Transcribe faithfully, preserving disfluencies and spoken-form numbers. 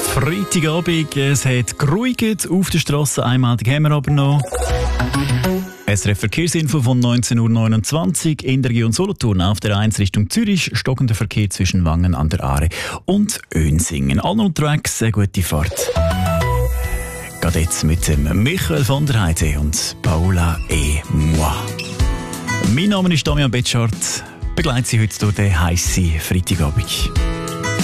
Freitagabend, es hat geruhigt auf der Strasse, einmalig haben wir aber noch. S R F Verkehrsinfo von neunzehn Uhr neunundzwanzig in der Region Solothurn auf der eins Richtung Zürich, stockender Verkehr zwischen Wangen an der Aare und Önsingen. Allen unterwegs, eine gute Fahrt. Geht jetzt mit dem Michael von der Heide und Paula et moi. Mein Name ist Damian Betschart, begleite Sie heute durch den heissen Freitagabend.